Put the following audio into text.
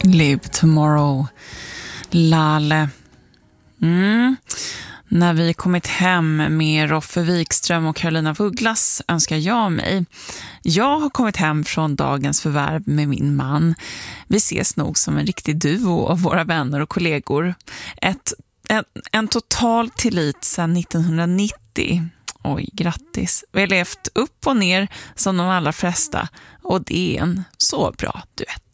Live tomorrow, Lale. När vi kommit hem med Roffe Wikström och Carolina Vugglas önskar jag mig. Jag har kommit hem från dagens förvärv med min man. Vi ses nog som en riktig duo av våra vänner och kollegor. En total tillit sedan 1990. Oj, grattis. Vi har levt upp och ner som de allra flesta och det är en så bra duett.